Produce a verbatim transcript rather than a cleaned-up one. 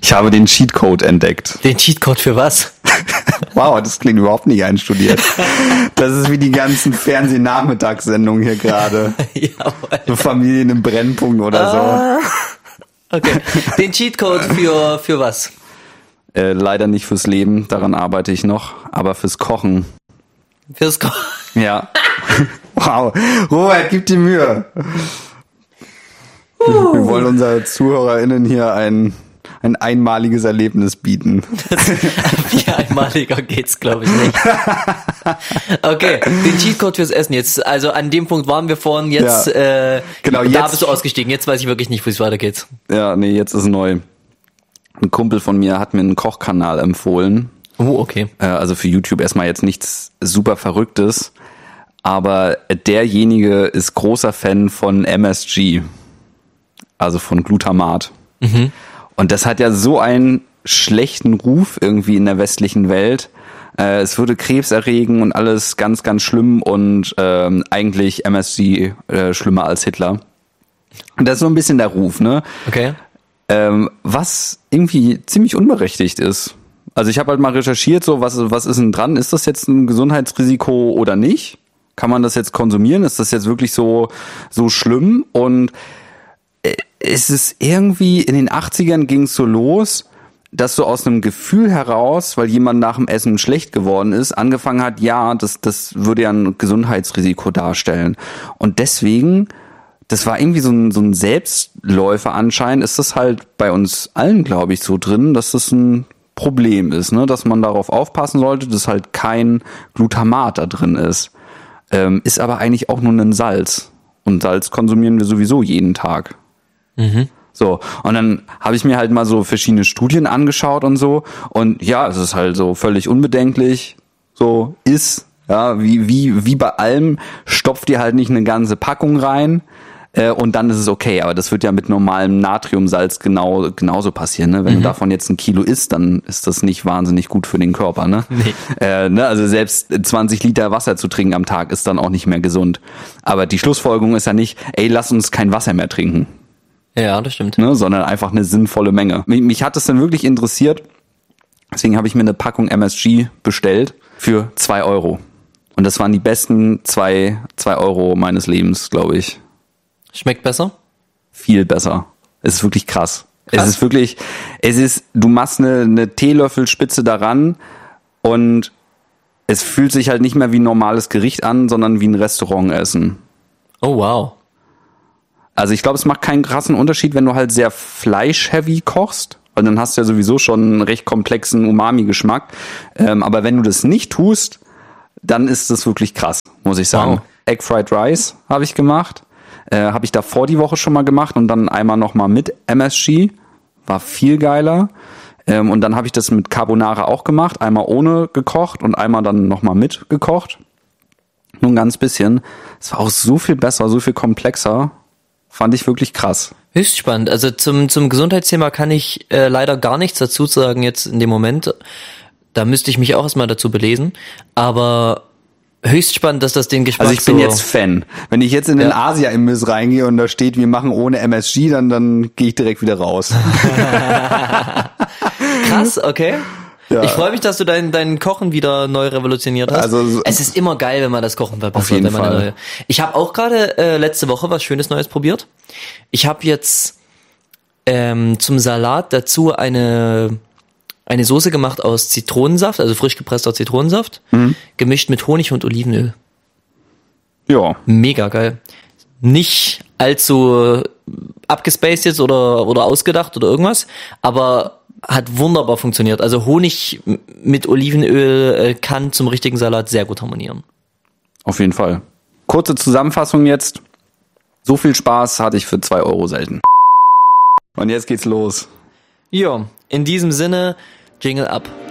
Ich habe den Cheatcode entdeckt. Den Cheatcode für was? Wow, das klingt überhaupt nicht einstudiert. Das ist wie die ganzen Fernsehnachmittagssendungen hier gerade. Jawohl. So Familien im Brennpunkt oder ah. so. Okay. Den Cheatcode für, für was? Äh, leider nicht fürs Leben, daran arbeite ich noch, aber fürs Kochen. Fürs Kochen? Ja. Wow. Robert, gib dir Mühe. Uh. Wir wollen unseren ZuhörerInnen hier ein, ein einmaliges Erlebnis bieten. Wie einmaliger geht's, glaube ich, nicht. Okay, den Cheatcode fürs Essen jetzt. Also an dem Punkt waren wir vorhin, jetzt, ja. äh, genau, da jetzt, bist du ausgestiegen. Jetzt weiß ich wirklich nicht, wie es weitergeht. Ja, nee, jetzt ist neu. Ein Kumpel von mir hat mir einen Kochkanal empfohlen. Oh, okay. Äh, also für YouTube erstmal jetzt nichts super Verrücktes. Aber derjenige ist großer Fan von M S G. Also von Glutamat. Mhm. Und das hat ja so einen schlechten Ruf irgendwie in der westlichen Welt. Äh, es würde Krebs erregen und alles ganz, ganz schlimm und ähm, eigentlich M S G äh, schlimmer als Hitler. Und das ist so ein bisschen der Ruf, ne? Okay. Ähm, was irgendwie ziemlich unberechtigt ist. Also ich habe halt mal recherchiert, so was, was ist denn dran? Ist das jetzt ein Gesundheitsrisiko oder nicht? Kann man das jetzt konsumieren? Ist das jetzt wirklich so, so schlimm? Und es ist irgendwie, in den achtzigern ging es so los, dass so aus einem Gefühl heraus, weil jemand nach dem Essen schlecht geworden ist, angefangen hat, ja, das, das würde ja ein Gesundheitsrisiko darstellen. Und deswegen, das war irgendwie so ein, so ein Selbstläufer anscheinend, ist das halt bei uns allen, glaube ich, so drin, dass das ein Problem ist, ne, dass man darauf aufpassen sollte, dass halt kein Glutamat da drin ist. Ähm, ist aber eigentlich auch nur ein Salz. Und Salz konsumieren wir sowieso jeden Tag. Mhm. So, und dann habe ich mir halt mal so verschiedene Studien angeschaut und so. Und ja, es ist halt so völlig unbedenklich. So ist, ja, wie, wie, wie bei allem, stopft ihr halt nicht eine ganze Packung rein. Äh, und dann ist es okay, aber das wird ja mit normalem Natriumsalz genau genauso passieren. Ne? Wenn mhm. du davon jetzt ein Kilo isst, dann ist das nicht wahnsinnig gut für den Körper. Ne? Nee. Äh, ne? Also selbst zwanzig Liter Wasser zu trinken am Tag ist dann auch nicht mehr gesund. Aber die Schlussfolgerung ist ja nicht, ey, lass uns kein Wasser mehr trinken. Ja, das stimmt. Ne? Sondern einfach eine sinnvolle Menge. Mich, mich hat es dann wirklich interessiert, deswegen habe ich mir eine Packung M S G bestellt für zwei Euro. Und das waren die besten zwei, zwei Euro meines Lebens, glaube ich. Schmeckt besser? Viel besser. Es ist wirklich krass. krass. Es ist wirklich, es ist, du machst eine, eine Teelöffelspitze daran und es fühlt sich halt nicht mehr wie ein normales Gericht an, sondern wie ein Restaurantessen. Oh, wow. Also ich glaube, es macht keinen krassen Unterschied, wenn du halt sehr fleisch-heavy kochst, weil dann hast du ja sowieso schon einen recht komplexen Umami-Geschmack. Ähm, aber wenn du das nicht tust, dann ist das wirklich krass, muss ich sagen. Wow. Egg Fried Rice habe ich gemacht. Äh, habe ich davor die Woche schon mal gemacht und dann einmal nochmal mit M S G. War viel geiler. Ähm, und dann habe ich das mit Carbonara auch gemacht. Einmal ohne gekocht und einmal dann nochmal mit gekocht. Nur ein ganz bisschen. Es war auch so viel besser, so viel komplexer. Fand ich wirklich krass. Höchst spannend. Also zum, zum Gesundheitsthema kann ich äh, leider gar nichts dazu sagen jetzt in dem Moment. Da müsste ich mich auch erstmal dazu belesen. Aber höchst spannend, dass das den Geschmack so... Also ich bin so jetzt Fan. Wenn ich jetzt in den ja. Asia-Imbiss reingehe und da steht, wir machen ohne M S G, dann, dann gehe ich direkt wieder raus. Krass, okay. Ja. Ich freue mich, dass du dein, dein Kochen wieder neu revolutioniert hast. Also, es ist immer geil, wenn man das Kochen verbessert. Auf jeden wenn man Fall. Neue... Ich habe auch gerade äh, letzte Woche was Schönes Neues probiert. Ich habe jetzt ähm, zum Salat dazu eine... eine Soße gemacht aus Zitronensaft, also frisch gepresster Zitronensaft, mhm. gemischt mit Honig und Olivenöl. Ja. Mega geil. Nicht allzu abgespaced jetzt oder, oder ausgedacht oder irgendwas, aber hat wunderbar funktioniert. Also Honig mit Olivenöl kann zum richtigen Salat sehr gut harmonieren. Auf jeden Fall. Kurze Zusammenfassung jetzt. So viel Spaß hatte ich für zwei Euro selten. Und jetzt geht's los. Ja, in diesem Sinne, Jingle ab.